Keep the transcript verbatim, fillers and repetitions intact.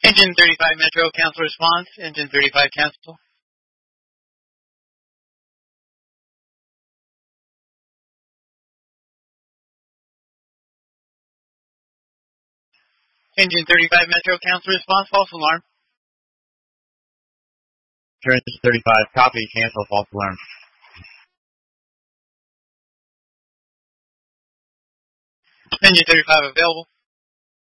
Engine thirty-five Metro, cancel response. Engine thirty-five, cancel. Engine thirty-five Metro, cancel response, false alarm. Engine thirty-five, copy, cancel, false alarm. Engine thirty-five available.